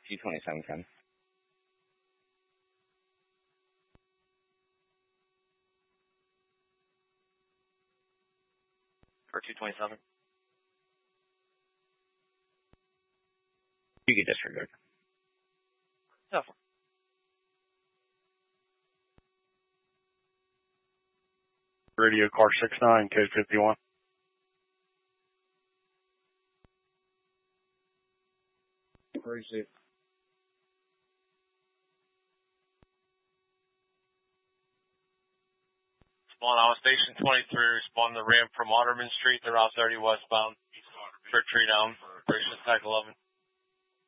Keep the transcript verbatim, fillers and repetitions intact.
two twenty-seven ten. For two twenty-seven. You can disregard. Definitely. Radio car six nine, K fifty-one. Receive. Spawn out station twenty-three, respond to ramp from Otterman Street to Route thirty westbound. For tree down, Operation Attack eleven.